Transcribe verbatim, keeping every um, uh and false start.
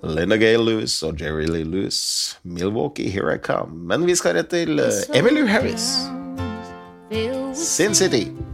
Linda Gale Lewis og Jerry Lee Lewis. Milwaukee, here I come. Men vi skal rett til uh, Emmylou Harris. Sin City.